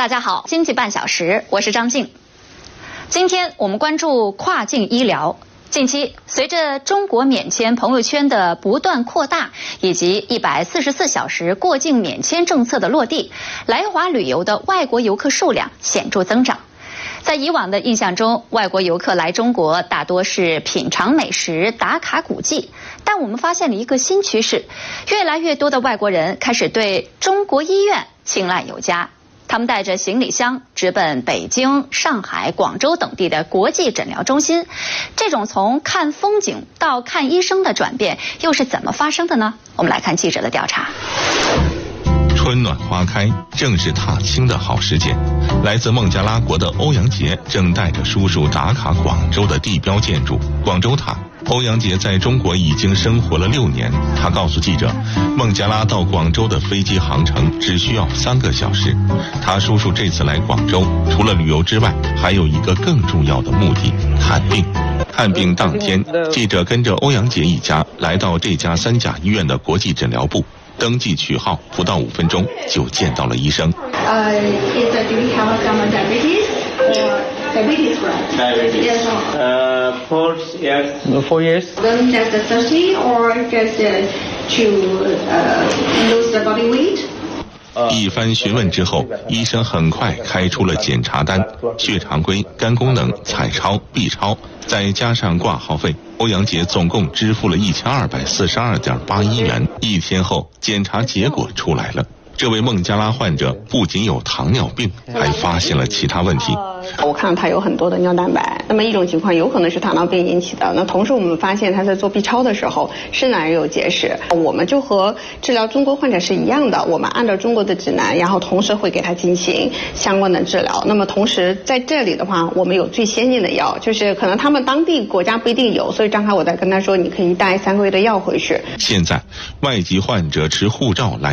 大家好，经济半小时，我是张静。今天我们关注跨境医疗。近期，随着中国免签朋友圈的不断扩大，以及144小时过境免签政策的落地，来华旅游的外国游客数量显著增长。在以往的印象中，外国游客来中国大多是品尝美食、打卡古迹，但我们发现了一个新趋势，越来越多的外国人开始对中国医院青睐有加。他们带着行李箱直奔北京、上海、广州等地的国际诊疗中心。这种从看风景到看医生的转变又是怎么发生的呢？我们来看记者的调查。 春暖花开，正是踏青的好时节。来自孟加拉国的欧阳杰正带着叔叔打卡广州的地标建筑广州塔。欧阳杰在中国已经生活了6年，他告诉记者，孟加拉到广州的飞机航程只需要3个小时。他叔叔这次来广州，除了旅游之外，还有一个更重要的目的——看病。看病当天，记者跟着欧阳杰一家来到这家3甲医院的国际诊疗部。登记取号不到5分钟就见到了医生。 Do you have some diabetes or diabetes, right? Diabetes. Yes. 4 years. 4 years. Then just thirsty or just to lose the body weight? 一番询问之后，医生很快开出了检查单：血常规、肝功能、彩超、B 超，再加上挂号费，欧阳杰总共支付了1242.81元。1天后，检查结果出来了。这位孟加拉患者不仅有糖尿病，还发现了其他问题。 我看到他有很多的尿蛋白，那么一种情况有可能是糖尿病引起的。那同时我们发现他在做 B 超的时候，肾囊也有结石。我们就和治疗中国患者是一样的，我们按照中国的指南，然后同时会给他进行相关的治疗。那么同时在这里的话，我们有最先进的药，就是可能他们当地国家不一定有，所以刚才我在跟他说，你可以带3个月的药回去。 现在外籍患者持护照来